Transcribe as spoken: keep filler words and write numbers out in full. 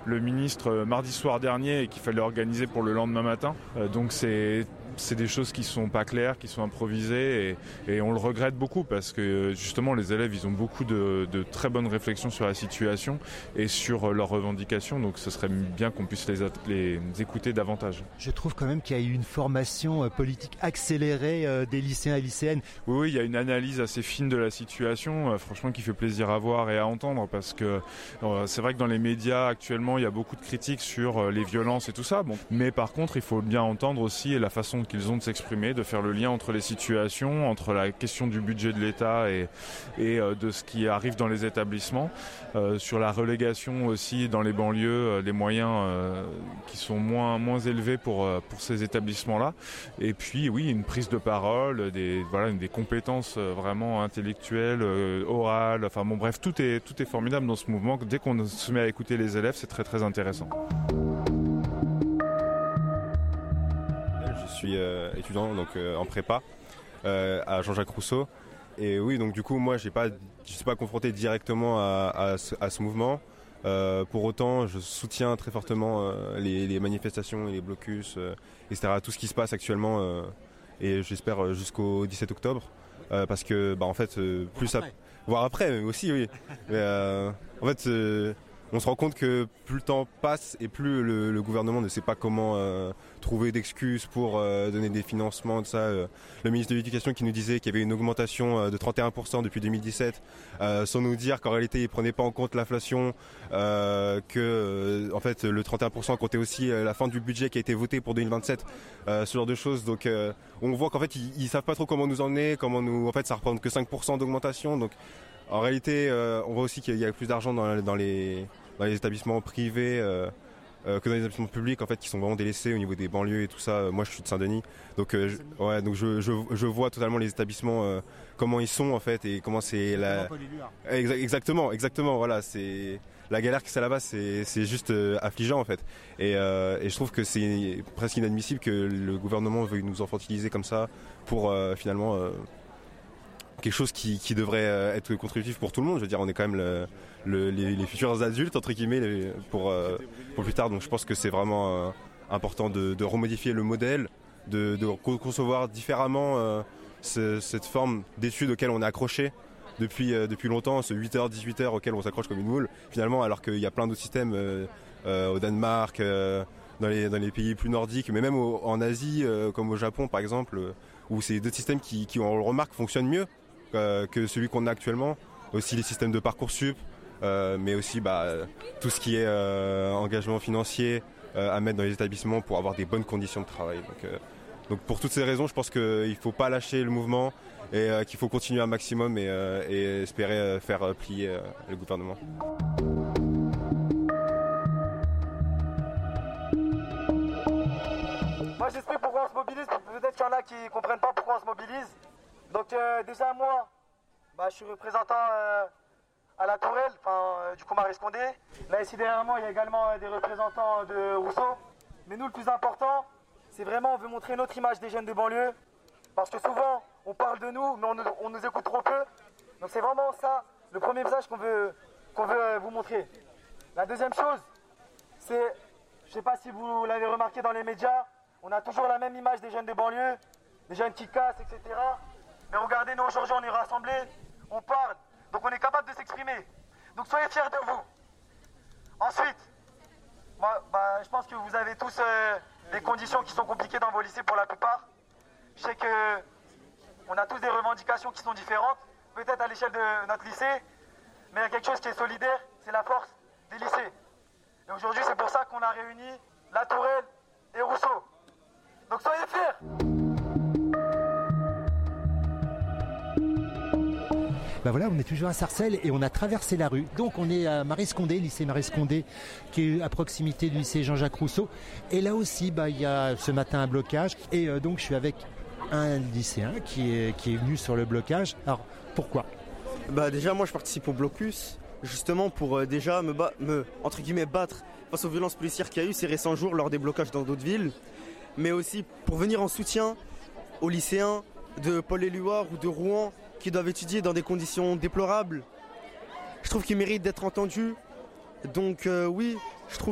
le ministre euh, mardi soir dernier et qu'il fallait organiser pour le lendemain matin. Euh, donc c'est... C'est des choses qui ne sont pas claires, qui sont improvisées et, et on le regrette beaucoup parce que justement les élèves ils ont beaucoup de, de très bonnes réflexions sur la situation et sur leurs revendications, donc ce serait bien qu'on puisse les, les écouter davantage. Je trouve quand même qu'il y a eu une formation politique accélérée des lycéens et lycéennes. Oui, oui, il y a une analyse assez fine de la situation, franchement qui fait plaisir à voir et à entendre parce que euh, c'est vrai que dans les médias actuellement il y a beaucoup de critiques sur les violences et tout ça, bon. Mais par contre il faut bien entendre aussi la façon qu'ils ont de s'exprimer, de faire le lien entre les situations, entre la question du budget de l'État et, et euh, de ce qui arrive dans les établissements, euh, sur la relégation aussi dans les banlieues, euh, les moyens euh, qui sont moins, moins élevés pour, euh, pour ces établissements-là. Et puis oui, une prise de parole, des, voilà, des compétences vraiment intellectuelles, euh, orales, enfin bon bref, tout est, tout est formidable dans ce mouvement. Dès qu'on se met à écouter les élèves, c'est très très intéressant. Je suis euh, étudiant donc euh, en prépa euh, à Jean-Jacques Rousseau et oui donc du coup moi j'ai pas je suis pas confronté directement à, à, ce, à ce mouvement. Euh, pour autant je soutiens très fortement euh, les, les manifestations et les blocus euh, et cetera, tout ce qui se passe actuellement euh, et j'espère jusqu'au dix-sept octobre euh, parce que bah en fait euh, plus ça voire après mais aussi oui mais, euh, en fait euh, on se rend compte que plus le temps passe et plus le, le gouvernement ne sait pas comment euh, trouver d'excuses pour euh, donner des financements, tout ça. Euh, le ministre de l'Éducation qui nous disait qu'il y avait une augmentation euh, de trente et un pour cent depuis deux mille dix-sept, euh, sans nous dire qu'en réalité il ne prenait pas en compte l'inflation, euh, que euh, en fait le trente et un pour cent comptait aussi euh, la fin du budget qui a été voté pour deux mille vingt-sept, euh, ce genre de choses. Donc euh, on voit qu'en fait ils, ils savent pas trop comment nous emmener, comment nous, en fait ça représente que cinq pour cent d'augmentation. Donc en réalité euh, on voit aussi qu'il y a plus d'argent dans, dans les dans les établissements privés euh, euh, que dans les établissements publics en fait qui sont vraiment délaissés au niveau des banlieues et tout ça. Moi je suis de Saint-Denis donc euh, je, ouais donc je, je, je vois totalement les établissements euh, comment ils sont en fait et comment c'est la Exa- exactement exactement voilà c'est la galère que c'est là-bas c'est c'est juste euh, affligeant en fait et, euh, et je trouve que c'est presque inadmissible que le gouvernement veuille nous infantiliser comme ça pour euh, finalement euh, quelque chose qui, qui devrait être contributif pour tout le monde. Je veux dire, on est quand même le, le, les, les futurs adultes, entre guillemets, les, pour, euh, pour plus tard. Donc je pense que c'est vraiment euh, important de, de remodifier le modèle, de, de concevoir différemment euh, ce, cette forme d'études auxquelles on est accroché depuis, euh, depuis longtemps, ce huit heures dix-huit heures auquel on s'accroche comme une moule, finalement, alors qu'il y a plein d'autres systèmes euh, euh, au Danemark, euh, dans, les, dans les pays plus nordiques, mais même au, en Asie, euh, comme au Japon par exemple, euh, où c'est deux systèmes qui, qui, on le remarque, fonctionnent mieux Euh, que celui qu'on a actuellement, aussi les systèmes de Parcoursup, euh, mais aussi bah, tout ce qui est euh, engagement financier euh, à mettre dans les établissements pour avoir des bonnes conditions de travail. Donc, euh, donc pour toutes ces raisons, je pense qu'il ne faut pas lâcher le mouvement et euh, qu'il faut continuer un maximum et, euh, et espérer euh, faire plier euh, le gouvernement. Moi j'explique pourquoi on se mobilise, peut-être qu'il y en a qui ne comprennent pas pourquoi on se mobilise. Donc euh, déjà moi, bah, je suis représentant euh, à la Tourelle, enfin euh, du coup Maurice Condé. Là ici derrière moi il y a également euh, des représentants de Rousseau. Mais nous le plus important, c'est vraiment on veut montrer notre image des jeunes de banlieue. Parce que souvent on parle de nous mais on nous, on nous écoute trop peu. Donc c'est vraiment ça le premier message qu'on veut, qu'on veut euh, vous montrer. La deuxième chose, c'est, je ne sais pas si vous l'avez remarqué dans les médias, on a toujours la même image des jeunes de banlieue, des jeunes qui cassent, et cetera. Mais regardez, nous aujourd'hui on est rassemblés, on parle, donc on est capable de s'exprimer. Donc soyez fiers de vous. Ensuite, moi, bah, je pense que vous avez tous euh, des conditions qui sont compliquées dans vos lycées pour la plupart. Je sais que on a tous des revendications qui sont différentes, peut-être à l'échelle de notre lycée, mais il y a quelque chose qui est solidaire, c'est la force des lycées. Et aujourd'hui c'est pour ça qu'on a réuni la Tourelle et Rousseau. Donc soyez fiers. Ben voilà, on est toujours à Sarcelles et on a traversé la rue. Donc on est à Maurice Condé, lycée Maurice Condé, qui est à proximité du lycée Jean-Jacques Rousseau. Et là aussi, ben, il y a ce matin un blocage. Et euh, donc je suis avec un lycéen qui est, qui est venu sur le blocage. Alors pourquoi ? Bah déjà moi je participe au blocus, justement pour euh, déjà me, ba- me entre guillemets battre face aux violences policières qu'il y a eu ces récents jours lors des blocages dans d'autres villes. Mais aussi pour venir en soutien aux lycéens de Paul-Éluard ou de Rouen qui doivent étudier dans des conditions déplorables. Je trouve qu'ils méritent d'être entendus. Donc euh, oui, je trouve